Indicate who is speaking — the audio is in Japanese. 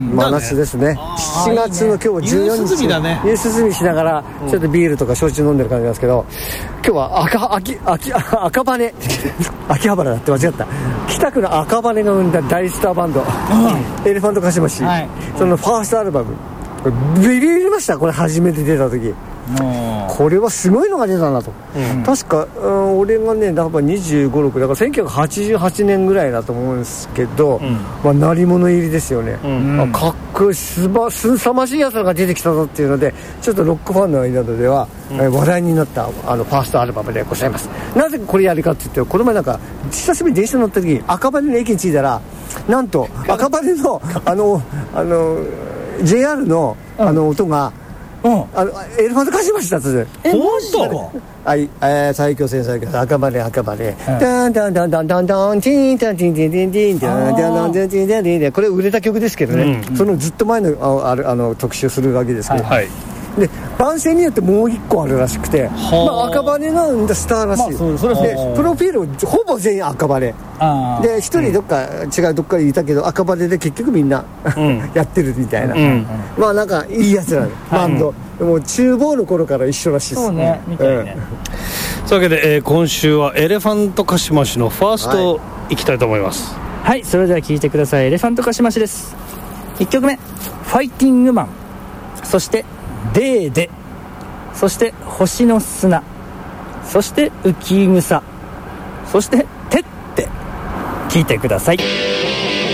Speaker 1: 真夏ですね。7月の今日14日、夕涼みしながらちょっとビールとか焼酎飲んでる感じなんですけど、今日は赤羽秋葉原だって間違った。北区の赤羽が生んだ大スターバンド、エレファントカシマシ、そのファーストアルバム、ビビりました。これ初めて出た時、これはすごいのが出たなと、確か、俺がねだから25、6だから1988年ぐらいだと思うんですけど、鳴り物入りですよね、かっこいいすさまじいやつらが出てきたぞっていうので、ちょっとロックファンの間では、話題になったファーストアルバムでございます。なぜこれやるかって言って、この前なんか久しぶりに電車に乗った時、赤羽の駅に着いたら、なんと赤羽のJR の音が、エレファントカシマシだったんですよ。
Speaker 2: 本当？
Speaker 1: はい、最強戦最強赤羽ダンダンダンダンダンダンティンタンティンティンティンティンティンティンティンティンティンティン、これ売れた曲ですけどね、そのずっと前の特集するわけですけど、で番宣によってもう一個あるらしくて、赤羽が生んだスターらしい、でプロフィールほぼ全員赤羽で、一人どっか違うどっかにいたけど赤羽で結局みんなやってるみたいな、まあなんかいいやつらバンド、もう厨房の頃から一緒らしいです。
Speaker 2: そうね、みたいね。
Speaker 3: というわけで、今週はエレファントカシマシのファーストいきたいと思います。
Speaker 2: はい、それでは聴いてください。エレファントカシマシです。1曲目、ファイティングマン、そしてデーデ、そして星の砂、そして浮き草、そしててって聴いてください。